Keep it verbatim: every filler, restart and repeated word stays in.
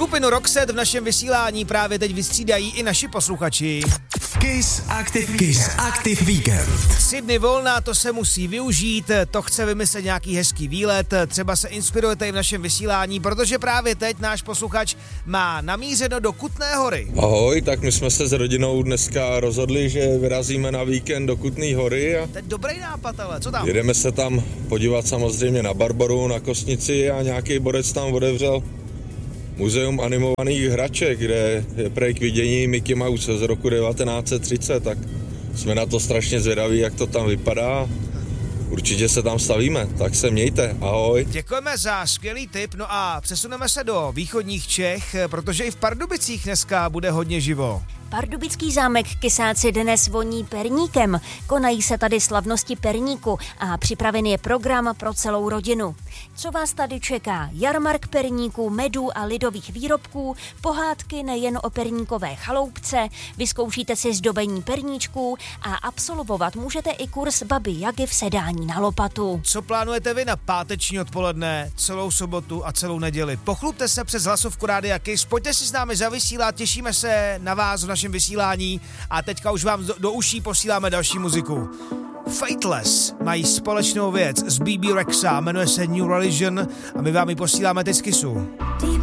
Skupinu Roxette v našem vysílání právě teď vystřídají i naši posluchači. Kiss Active, Kiss Active Weekend. Tři dny volna, to se musí využít, to chce vymyslet nějaký hezký výlet, třeba se inspirujete i v našem vysílání, protože právě teď náš posluchač má namířeno do Kutné Hory. Ahoj, tak my jsme se s rodinou dneska rozhodli, že vyrazíme na víkend do Kutné Hory. A to je dobrý nápad, ale co tam? Jedeme se tam podívat samozřejmě na Barboru, na Kostnici a nějaký borec tam otevřel muzeum animovaných hraček, kde je prej k vidění Mickey Mouse z roku devatenáct set třicet, tak jsme na to strašně zvědaví, jak to tam vypadá. Určitě se tam stavíme, tak se mějte, ahoj. Děkujeme za skvělý tip, no a přesuneme se do východních Čech, protože i v Pardubicích dneska bude hodně živo. Pardubický zámek Kysáci dnes voní perníkem. Konají se tady slavnosti perníku a připraven je program pro celou rodinu. Co vás tady čeká? Jarmark perníků, medu a lidových výrobků, pohádky nejen o perníkové chaloupce, vyzkoušíte si zdobení perníčků a absolvovat můžete i kurz baby Jagy v sedání na lopatu. Co plánujete vy na páteční odpoledne, celou sobotu a celou neděli? Pochlupte se přes hlasovku Rádia Kiss, pojďte si s námi zavysílat, těšíme se na vás v našem vysílání a teďka už vám do, do uší posíláme další muziku. Fateless mají společnou věc s B B Rexa, jmenuje se New Religion a my vám ji posíláme teď z Kissu.